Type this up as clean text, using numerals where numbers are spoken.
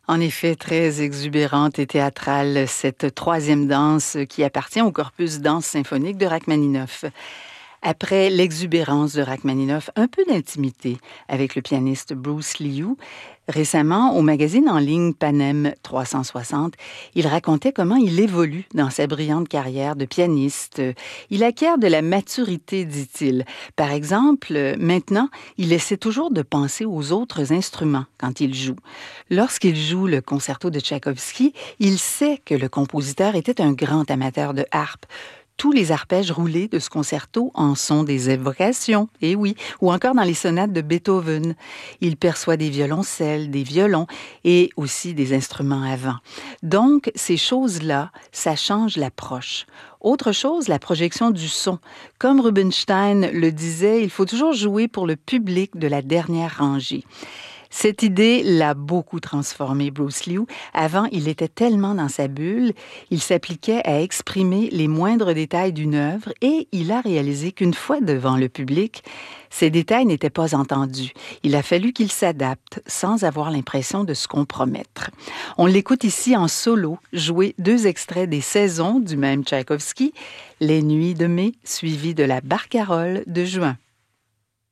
En effet, très exubérante et théâtrale, cette troisième danse qui appartient au corpus danse symphonique de Rachmaninoff. Après l'exubérance de Rachmaninoff, un peu d'intimité avec le pianiste Bruce Liu. Récemment, au magazine en ligne Panem 360, il racontait comment il évolue dans sa brillante carrière de pianiste. Il acquiert de la maturité, dit-il. Par exemple, maintenant, il essaie toujours de penser aux autres instruments quand il joue. Lorsqu'il joue le concerto de Tchaïkovski, il sait que le compositeur était un grand amateur de harpe. Tous les arpèges roulés de ce concerto en sont des évocations, et oui, ou encore dans les sonates de Beethoven. Il perçoit des violoncelles, des violons et aussi des instruments à vent. Donc, ces choses-là, ça change l'approche. Autre chose, la projection du son. Comme Rubinstein le disait, il faut toujours jouer pour le public de la dernière rangée. Cette idée l'a beaucoup transformé, Bruce Liu. Avant, il était tellement dans sa bulle, il s'appliquait à exprimer les moindres détails d'une œuvre et il a réalisé qu'une fois devant le public, ces détails n'étaient pas entendus. Il a fallu qu'il s'adapte sans avoir l'impression de se compromettre. On l'écoute ici en solo, jouer 2 extraits des Saisons du même Tchaïkovski, Les Nuits de mai, suivies de la Barcarolle de juin.